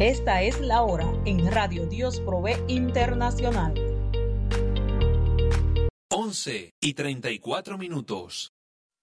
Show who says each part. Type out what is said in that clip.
Speaker 1: Esta es la hora en Radio Dios Provee Internacional.
Speaker 2: 11:34.